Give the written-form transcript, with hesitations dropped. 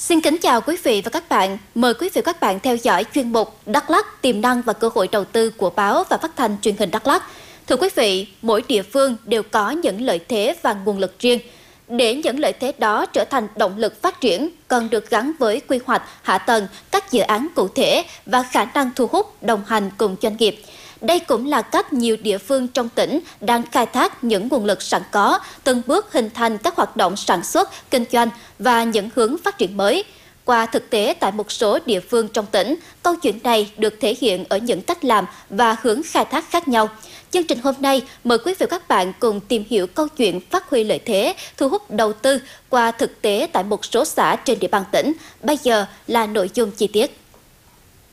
Xin kính chào quý vị và các bạn. Mời quý vị và các bạn theo dõi chuyên mục Đắk Lắk tiềm năng và cơ hội đầu tư của báo và phát thanh truyền hình Đắk Lắk. Thưa quý vị, mỗi địa phương đều có những lợi thế và nguồn lực riêng. Để những lợi thế đó trở thành động lực phát triển, cần được gắn với quy hoạch, hạ tầng, các dự án cụ thể và khả năng thu hút, đồng hành cùng doanh nghiệp. Đây cũng là cách nhiều địa phương trong tỉnh đang khai thác những nguồn lực sẵn có, từng bước hình thành các hoạt động sản xuất, kinh doanh và những hướng phát triển mới. Qua thực tế tại một số địa phương trong tỉnh, câu chuyện này được thể hiện ở những cách làm và hướng khai thác khác nhau. Chương trình hôm nay mời quý vị và các bạn cùng tìm hiểu câu chuyện phát huy lợi thế, thu hút đầu tư qua thực tế tại một số xã trên địa bàn tỉnh. Bây giờ là nội dung chi tiết.